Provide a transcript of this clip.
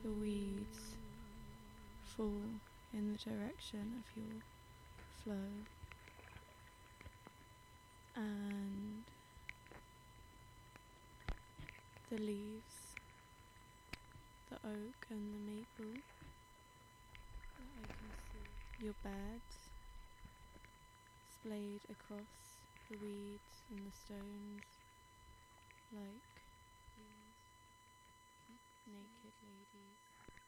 the weeds fall in the direction of your flow, and the leaves, the oak and the maple that I can see, your beds splayed across the weeds and the stones like these naked ladies.